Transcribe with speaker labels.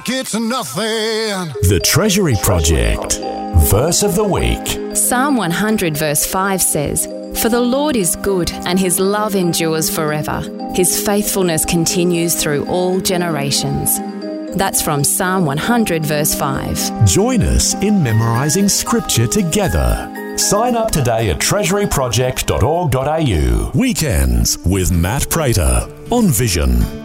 Speaker 1: It's nothing.
Speaker 2: The Treasury Project. Verse of the Week.
Speaker 3: Psalm 100 verse 5 says, "For the Lord is good and his love endures forever. His faithfulness continues through all generations." That's from Psalm 100 verse 5.
Speaker 2: Join us in memorising scripture together. Sign up today at treasuryproject.org.au. Weekends with Matt Prater on Vision.